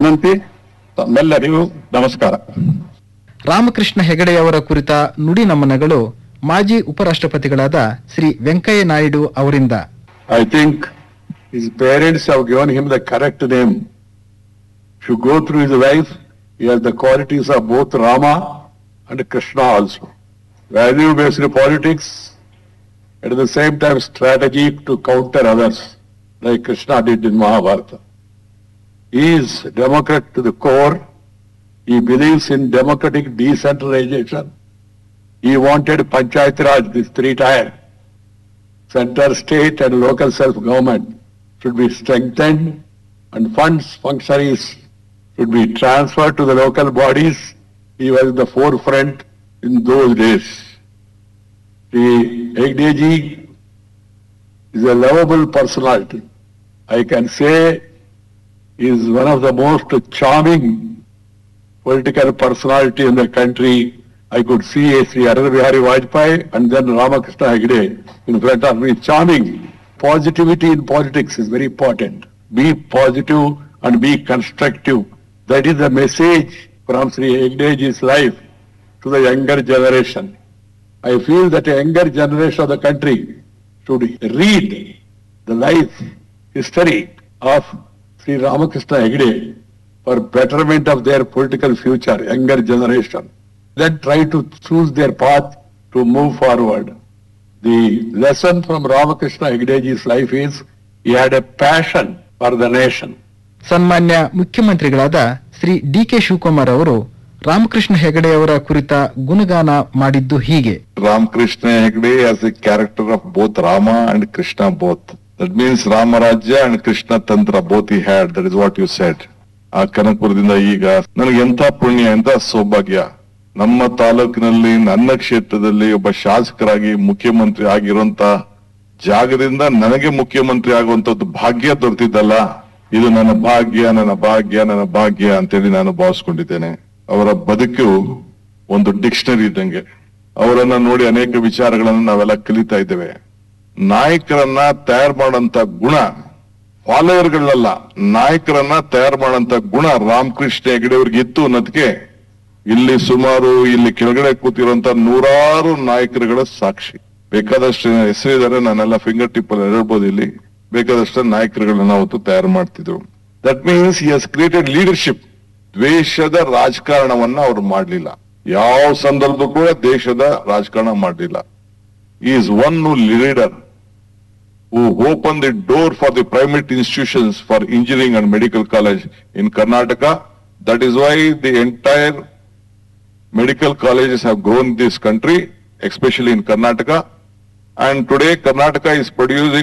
ವಿನಂತಿ. ತಮ್ಮೆಲ್ಲರಿಗೂ ನಮಸ್ಕಾರ. ರಾಮಕೃಷ್ಣ ಹೆಗಡೆಯವರ ಕುರಿತ ನುಡಿ ನಮನಗಳು ಮಾಜಿ ಉಪರಾಷ್ಟ್ರಪತಿಗಳಾದ ಶ್ರೀ ವೆಂಕಯ್ಯ ನಾಯ್ಡು ಅವರಿಂದ. I think his parents have given him the correct name. If you go through his life, he has the qualities of both Rama and Krishna also. Value-based politics, at the same time strategy to counter others, like Krishna did in Mahabharata. He is Democrat to the core. He believes in democratic decentralization. He wanted Panchayat Raj, this three-tier. Center, state and local self-government should be strengthened and funds, functionaries should be transferred to the local bodies. He was in the forefront in those days. The Hegdeji is a lovable personality. I can say he is one of the most charming political personality in the country. I could see Sri Atal Bihari Vajpayee and then Ramakrishna Hegde in front of me. Charming. Positivity in politics is very important. Be positive and be constructive. That is the message from Sri Hegdeji's life to the younger generation. I feel that the younger generation of the country should read the life history of Sri Ramakrishna Hegde for betterment of their political future, younger generation. Then try to choose their path to move forward. The lesson from Ramakrishna Hegdeji's life is he had a passion for the nation. ಸನ್ಮಾನ್ಯ ಮುಖ್ಯಮಂತ್ರಿಗಳಾದ ಶ್ರೀ ಡಿ.ಕೆ. ಶಿವಕುಮಾರ್ ಅವರು ರಾಮಕೃಷ್ಣ ಹೆಗಡೆಯವರ ಕುರಿತ ಗುಣಗಾನ ಮಾಡಿದ್ದು ಹೀಗೆ. Ramakrishna Hegde has a character of both Rama and Krishna both. That means Ramarajya and Krishna Tantra both he had. That is what you said. ಆ ಕನಕಪುರದಿಂದ ಈಗ ನನಗೆ ಎಂಥ ಪುಣ್ಯ, ಎಂಥ ಸೌಭಾಗ್ಯ. ನಮ್ಮ ತಾಲೂಕಿನಲ್ಲಿ ನನ್ನ ಕ್ಷೇತ್ರದಲ್ಲಿ ಒಬ್ಬ ಶಾಸಕರಾಗಿ ಮುಖ್ಯಮಂತ್ರಿ ಆಗಿರುವಂತ ಜಾಗದಿಂದ ನನಗೆ ಮುಖ್ಯಮಂತ್ರಿ ಆಗುವಂತದ್ದು ಭಾಗ್ಯ ದೊರೆತಿದ್ದಲ್ಲ. ಇದು ನನ್ನ ಭಾಗ್ಯ, ನನ್ನ ಭಾಗ್ಯ, ನನ್ನ ಭಾಗ್ಯ ಅಂತೇಳಿ ನಾನು ಭಾವಿಸ್ಕೊಂಡಿದ್ದೇನೆ. ಅವರ ಬದುಕು ಒಂದು ಡಿಕ್ಷನರಿ ಇದ್ದಂಗೆ. ಅವರನ್ನ ನೋಡಿ ಅನೇಕ ವಿಚಾರಗಳನ್ನು ನಾವೆಲ್ಲ ಕಲಿತಾ ಇದ್ದೇವೆ. ನಾಯಕರನ್ನ ತಯಾರು ಮಾಡುವಂತ ಗುಣ ಫಾಲೋವರ್ಗಳಲ್ಲ, ನಾಯಕರನ್ನ ತಯಾರು ಮಾಡುವಂತ ಗುಣ ರಾಮಕೃಷ್ಣ ಹೆಗಡೆ ಅವ್ರಿಗೆ ಇತ್ತು ಅನ್ನೋದಕ್ಕೆ ಇಲ್ಲಿ ಸುಮಾರು ಇಲ್ಲಿ ಕೆಳಗಡೆ ಕೂತಿರುವಂತ ನೂರಾರು ನಾಯಕರುಗಳ ಸಾಕ್ಷಿ. ಬೇಕಾದಷ್ಟು ಹೆಸರಿದ್ದಾರೆ, ನಾನೆಲ್ಲ ಫಿಂಗರ್ ಟಿಪ್ ಅಲ್ಲಿ ಹೇಳ್ಬೋದು. ಇಲ್ಲಿ ಬೇಕಾದಷ್ಟು ನಾಯಕರುಗಳನ್ನ ಅವತ್ತು ತಯಾರು ಮಾಡ್ತಿದ್ರು. ದಟ್ ಮೀನ್ಸ್ ಹಿ ಹಸ್ ಕ್ರಿಯೇಟೆಡ್ ಲೀಡರ್ಶಿಪ್. ದ್ವೇಷದ ರಾಜಕಾರಣವನ್ನ ಅವ್ರು ಮಾಡ್ಲಿಲ್ಲ. ಯಾವ ಸಂದರ್ಭ ಕೂಡ ದೇಶದ ರಾಜಕಾರಣ ಮಾಡ್ಲಿಲ್ಲ. Is one leader who opened the door for the private institutions for engineering and medical college in Karnataka. That is why the entire medical colleges have grown in this country, especially in Karnataka. And today Karnataka is producing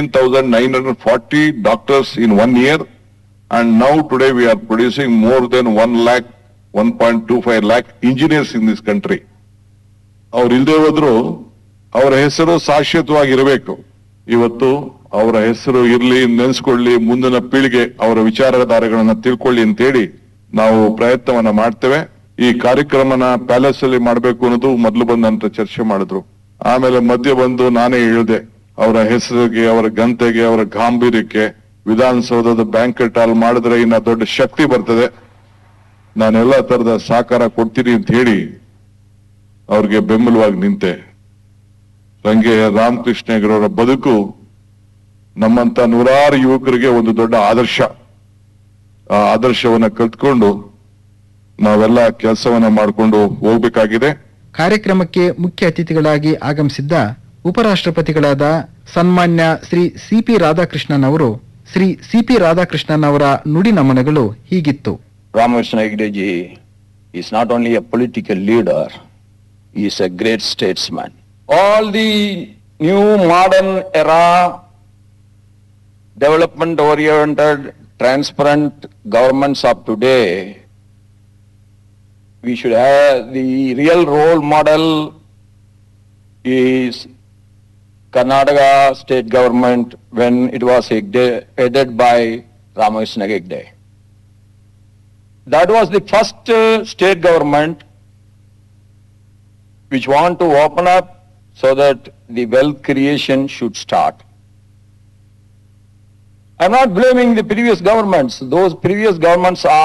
13,940 doctors in 1 year. And now today we are producing more than 1 lakh, 1.25 lakh engineers in this country. ಅವ್ರು ಇಲ್ಲದೆ ಹೋದ್ರು ಅವರ ಹೆಸರು ಶಾಶ್ವತವಾಗಿರಬೇಕು. ಇವತ್ತು ಅವರ ಹೆಸರು ಇರ್ಲಿ, ನೆನೆಸ್ಕೊಳ್ಳಿ, ಮುಂದಿನ ಪೀಳಿಗೆ ಅವರ ವಿಚಾರಧಾರೆಗಳನ್ನ ತಿಳ್ಕೊಳ್ಳಿ ಅಂತೇಳಿ ನಾವು ಪ್ರಯತ್ನವನ್ನ ಮಾಡ್ತೇವೆ. ಈ ಕಾರ್ಯಕ್ರಮನ ಪ್ಯಾಲೇಸ್ ಅಲ್ಲಿ ಮಾಡಬೇಕು ಅನ್ನೋದು ಮೊದಲು ಬಂದಂತ ಚರ್ಚೆ ಮಾಡಿದ್ರು. ಆಮೇಲೆ ಮಧ್ಯೆ ಬಂದು ನಾನೇ ಹೇಳಿದೆ, ಅವರ ಹೆಸರಿಗೆ, ಅವರ ಘನತೆಗೆ, ಅವರ ಗಾಂಭೀರ್ಯಕ್ಕೆ ವಿಧಾನಸೌಧದ ಬ್ಯಾಂಕೆಟ್ ಹಾಲ್ ಮಾಡಿದ್ರೆ ಇನ್ನ ದೊಡ್ಡ ಶಕ್ತಿ ಬರ್ತದೆ, ನಾನೆಲ್ಲ ತರದ ಸಹಕಾರ ಕೊಡ್ತೀನಿ ಅಂತ ಹೇಳಿ ಅವ್ರಿಗೆ ಬೆಂಬಲವಾಗಿ ನಿಂತೆ. ಹಂಗೆ ರಾಮಕೃಷ್ಣ ಹೆಗಡೆಯವರ ಬದುಕು ನಮ್ಮಂತ ನೂರಾರು ಯುವಕರಿಗೆ ಒಂದು ದೊಡ್ಡ ಆದರ್ಶ. ಆ ಆದರ್ಶವನ್ನ ಕಲ್ತ್ಕೊಂಡು ನಾವೆಲ್ಲ ಕೆಲಸವನ್ನ ಮಾಡಿಕೊಂಡು ಹೋಗ್ಬೇಕಾಗಿದೆ. ಕಾರ್ಯಕ್ರಮಕ್ಕೆ ಮುಖ್ಯ ಅತಿಥಿಗಳಾಗಿ ಆಗಮಿಸಿದ್ದ ಉಪರಾಷ್ಟ್ರಪತಿಗಳಾದ ಸನ್ಮಾನ್ಯ ಶ್ರೀ ಸಿ.ಪಿ. ರಾಧಾಕೃಷ್ಣನ್ ಅವರು ಶ್ರೀ ಸಿ.ಪಿ. ರಾಧಾಕೃಷ್ಣನ್ ಅವರ ನುಡಿ ನಮನಗಳು ಹೀಗಿತ್ತು. Ramakrishna Hegdeji is not only a political leader, he is a great statesman. All the new modern era, development-oriented, transparent governments of today, we should have the real role model is Karnataka state government when it was headed by Ramakrishna Hegde. That was the first state government which want to open up so that the wealth creation should start. I'm not blaming the previous governments. Those previous governments are